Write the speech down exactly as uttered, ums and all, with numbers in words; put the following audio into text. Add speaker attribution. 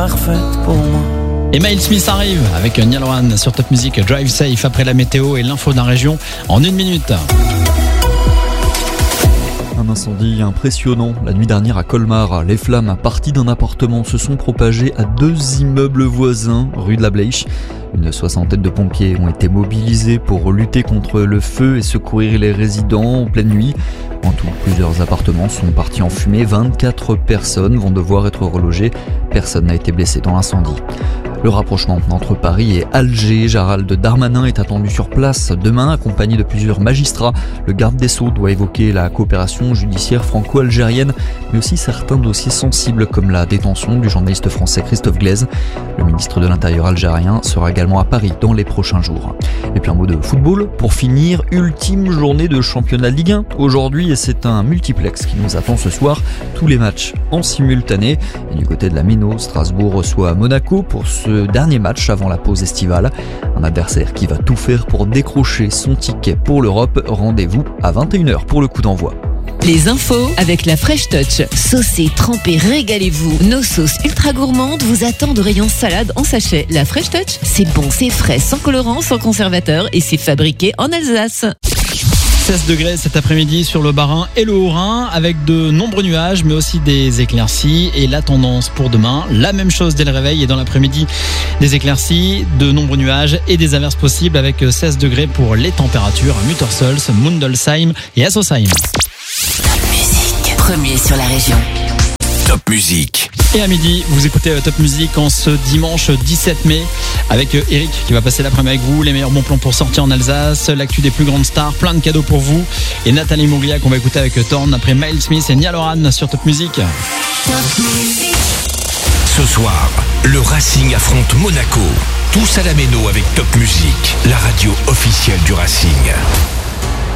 Speaker 1: parfaite pour moi.
Speaker 2: Et Miles Smith arrive avec Niall Horan sur Top Music. Drive Safe après la météo et l'info d'un région en une minute.
Speaker 3: Un incendie impressionnant la nuit dernière à Colmar. Les flammes parties d'un appartement se sont propagées à deux immeubles voisins, rue de la Blèche. Une soixantaine de pompiers ont été mobilisés pour lutter contre le feu et secourir les résidents en pleine nuit. En tout, plusieurs appartements sont partis en fumée. vingt-quatre personnes vont devoir être relogées. Personne n'a été blessé dans l'incendie. Le rapprochement entre Paris et Alger, Gérald Darmanin est attendu sur place demain, accompagné de plusieurs magistrats. Le garde des Sceaux doit évoquer la coopération judiciaire franco-algérienne, mais aussi certains dossiers sensibles comme la détention du journaliste français Christophe Glaise. Le ministre de l'Intérieur algérien sera également à Paris dans les prochains jours. Et puis un mot de football pour finir, ultime journée de championnat Ligue un aujourd'hui, et c'est un multiplex qui nous attend ce soir. Tous les matchs en simultané. Et du côté de la Méno, Strasbourg reçoit Monaco pour ce dernier match avant la pause estivale. Un adversaire qui va tout faire pour décrocher son ticket pour l'Europe. Rendez-vous à vingt et une heures pour le coup d'envoi.
Speaker 4: Les infos avec la Fresh Touch. Saucez, trempez, régalez-vous. Nos sauces ultra gourmandes vous attendent au rayon salade en sachet. La Fresh Touch, c'est bon, c'est frais, sans colorant, sans conservateur et c'est fabriqué en Alsace.
Speaker 2: seize degrés cet après-midi sur le Bas-Rhin et le Haut-Rhin avec de nombreux nuages mais aussi des éclaircies. Et la tendance pour demain, la même chose dès le réveil et dans l'après-midi, des éclaircies, de nombreux nuages et des averses possibles avec seize degrés pour les températures à Muttersols, Mundelsheim et Assosheim.
Speaker 4: Top Music, premier sur la région.
Speaker 5: Top Music.
Speaker 2: Et à midi, vous écoutez Top Music en ce dimanche dix-sept mai avec Eric qui va passer l'après-midi avec vous, les meilleurs bons plans pour sortir en Alsace, l'actu des plus grandes stars, plein de cadeaux pour vous. Et Nathalie Mouglia qu'on va écouter avec Thorn après Miles Smith et Niall Horan sur Top Music.
Speaker 5: Ce soir, le Racing affronte Monaco. Tous à la Méno avec Top Music, la radio officielle du Racing.